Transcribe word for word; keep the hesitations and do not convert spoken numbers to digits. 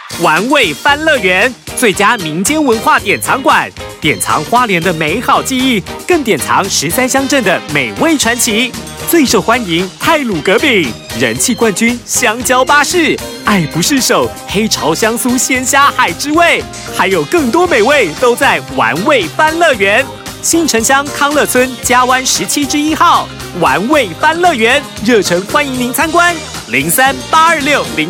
玩味欢乐园，最佳民间文化典藏馆，典藏花莲的美好记忆，更典藏十三乡镇的美味传奇。最受欢迎太鲁阁饼，人气冠军香蕉巴士，爱不释手黑潮香酥鲜虾海之味，还有更多美味都在玩味欢乐园。新城乡康乐村嘉湾十七之一号玩味欢乐园，热诚欢迎您参观，零三八二六零。